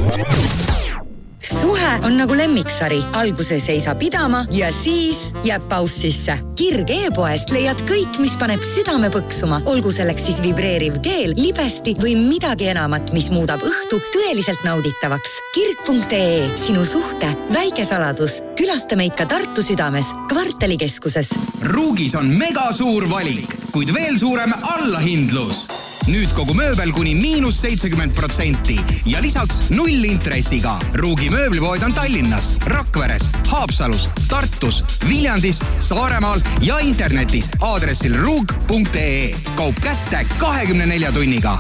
Suhe on nagu lemmiksari. Alguses ei saa pidama ja siis jääb paus sisse. Kirg e-poest leiad kõik, mis paneb südame põksuma. Olgu selleks siis vibreeriv keel, libesti või midagi enamat, mis muudab õhtu tõeliselt nauditavaks. Kirg.ee, sinu suhte väike saladus. Külasta meid ka Tartu südames, Kvartalikeskuses. Ruugis on mega suur valik, kuid veel suurem allahindlus. Nüüd kogu mööbel kuni -70% ja lisaks 0 intressiga. Ruugi mööblipood on Tallinnas, Rakveres, Haapsalus, Tartus, Viljandis, Saaremaal ja internetis aadressil ruug.ee. Kaup kätte 24 tunniga.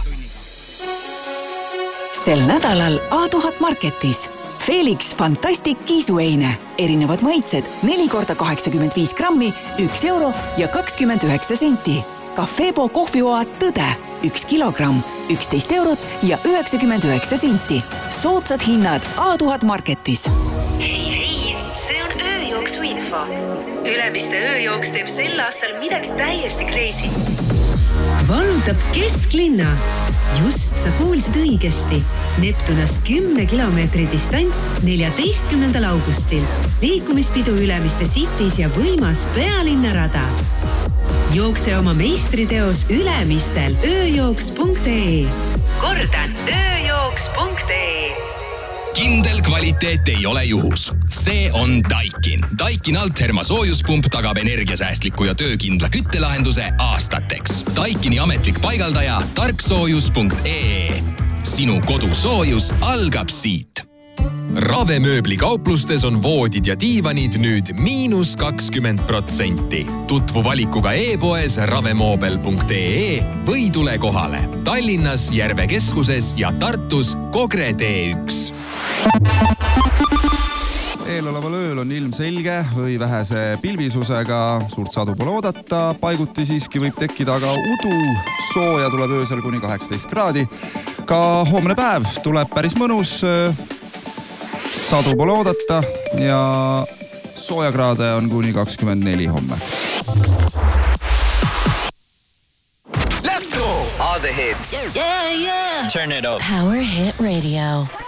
Sel nädalal A1000 Marketis. Felix Fantastic kiisueine. Erinevad maitsed 4x85 grammi, 1 euro ja 29 senti. Cafebo kohvioad Tõde, 1 kilogramm, 11 eurot ja 99 senti. Soodsad hinnad A1000 Marketis. Hei, see on ööjooksu info. Ülemiste ööjooks teeb sel aastal midagi täiesti crazy. Vallutab kesklinna. Just, sa kuulsid õigesti. Neptunas 10 kilomeetri distants 14. augustil. Liikumispidu Ülemiste Cities ja võimas pealinnarada. Jookse oma meistriteos Ülemistel ööjooks.ee. Kordan, ööjooks.ee. Kindel kvaliteet ei ole juhus. See on Daikin. Daikin Altherma soojuspump tagab energiasäästliku ja töökindla küttelahenduse aastateks. Daikini ametlik paigaldaja tarksoojus.ee. Sinu kodusoojus algab siit. Rave mööblikauplustes on voodid ja diivanid nüüd -20%. Tutvu valikuga e-poes ravemoobel.ee või tule kohale. Tallinnas Järve keskuses ja Tartus Kogre T1. Eeloleval ööl on ilm selge või vähese pilvisusega. Suurt sadu pole oodata. Paiguti siiski võib tekkida aga udu. Sooja tuleb öösel kuni 18 kraadi. Ka homne päev tuleb päris mõnus. Sadu pole oodata ja soojakraade on kuni 24 homme. Let's go! All the hits. Yeah. Turn it up. Power Hit Radio.